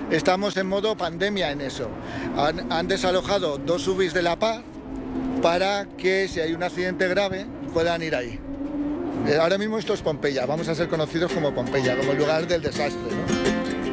estamos en modo pandemia en eso. Han desalojado 2 UBIs de La Paz para que si hay un accidente grave puedan ir ahí. Ahora mismo esto es Pompeya, vamos a ser conocidos como Pompeya, como el lugar del desastre, ¿no?